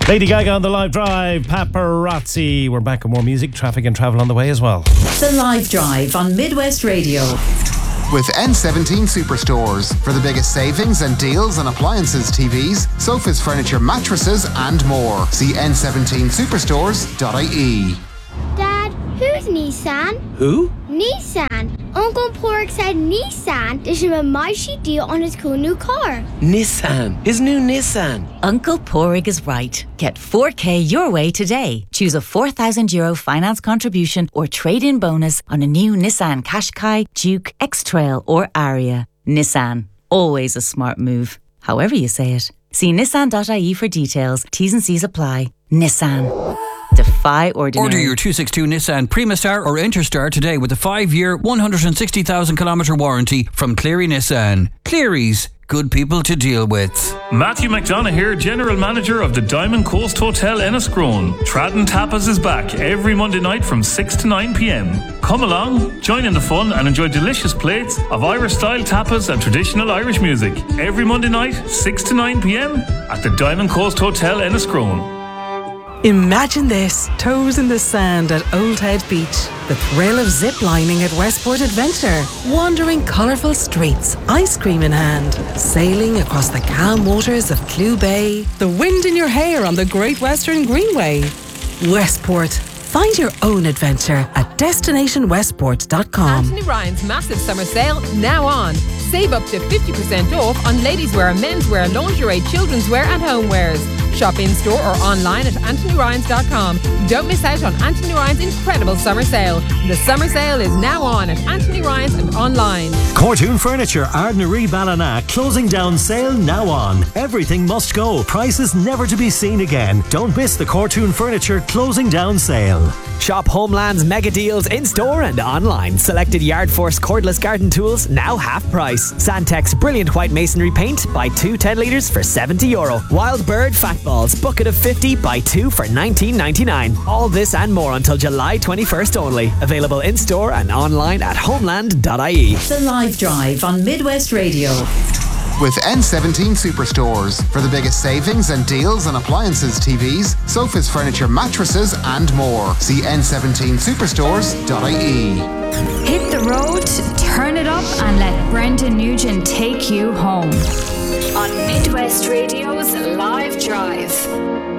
Lady Gaga on the live drive, Paparazzi. We're back with more music, traffic and travel on the way as well. The live drive on Midwest Radio. With N17 Superstores for the biggest savings and deals on appliances, TVs, sofas, furniture, mattresses and more. See n17superstores.ie. Dad, who's Nissan? Who? Nissan. Uncle Pork said Nissan. There's a mighty deal on his cool new car. Nissan. His new Nissan. Uncle Porig is right. Get 4K your way today. Choose a €4,000 finance contribution or trade-in bonus on a new Nissan Qashqai, Duke, X-Trail or Aria. Nissan. Always a smart move. However you say it. See nissan.ie for details. T's and C's apply. Nissan. Defy ordinary. Order your 262 Nissan Primastar or Interstar today with a 5-year, 160,000-kilometre warranty from Cleary Nissan. Cleary's, good people to deal with. Matthew McDonough here, General Manager of the Diamond Coast Hotel Enniscrone. Tradden Tapas is back every Monday night from 6 to 9 p.m. Come along, join in the fun and enjoy delicious plates of Irish-style tapas and traditional Irish music. Every Monday night, 6 to 9 p.m. at the Diamond Coast Hotel Enniscrone. Imagine this, toes in the sand at Old Head Beach. The thrill of zip-lining at Westport Adventure. Wandering colourful streets, ice cream in hand. Sailing across the calm waters of Clew Bay. The wind in your hair on the Great Western Greenway. Westport. Find your own adventure at destinationwestport.com. Anthony Ryan's massive summer sale now on. Save up to 50% off on ladies' wear, menswear, lingerie, children's wear and homewares. Shop in store or online at anthonyryans.com. Don't miss out on Anthony Ryan's incredible summer sale. The summer sale is now on at Anthony Ryan's and online. Cortoon Furniture, Ardnaree Ballina, closing down sale now on. Everything must go. Prices never to be seen again. Don't miss the Cortoon Furniture closing down sale. Shop Homeland's mega deals in store and online. Selected Yard Force cordless garden tools now half price. Sandtex brilliant white masonry paint. Buy 2 10 litres for €70. Wild Bird fat balls bucket of 50. Buy 2 for $19.99. All this and more until July 21st only. Available in store and online at homeland.ie. The live drive on Midwest Radio. With N17 Superstores for the biggest savings and deals on appliances, TVs, sofas, furniture, mattresses and more. See n17superstores.ie. Hit the road, turn it up and let Brendan Nugent take you home. On Midwest Radio's Live Drive.